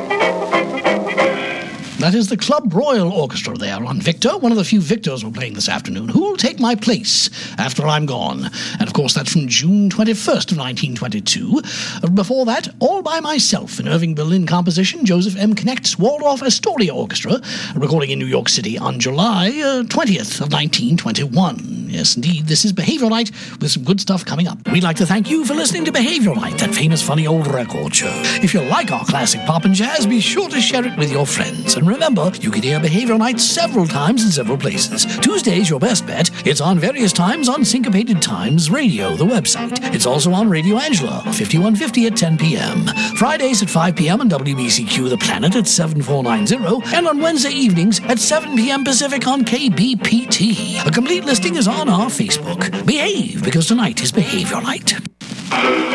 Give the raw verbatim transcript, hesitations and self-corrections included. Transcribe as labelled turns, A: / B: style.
A: That is the Club Royal Orchestra there on Victor, one of the few Victors we're playing this afternoon. Who'll Take My Place After I'm Gone? And of course that's from June twenty-first of nineteen twenty-two. Before that, All By Myself, an Irving Berlin composition, Joseph M. Knecht's Waldorf Astoria Orchestra, recording in New York City on July uh, twentieth of nineteen twenty-one. Yes, indeed, this is Behaviour Night with some good stuff coming up. We'd like to thank you for listening to Behaviour Night, that famous funny old record show. If you like our classic pop and jazz, be sure to share it with your friends. And remember, you can hear Behaviour Night several times in several places. Tuesday's your best bet. It's on various times on Syncopated Times Radio, the website. It's also on Radio Angela, fifty-one fifty at ten p.m. Fridays at five p.m. on W B C Q The Planet at seven four nine zero, and on Wednesday evenings at seven p.m. Pacific on K B P T. A complete listing is on our Facebook. Behave, because tonight is Behaviour Night.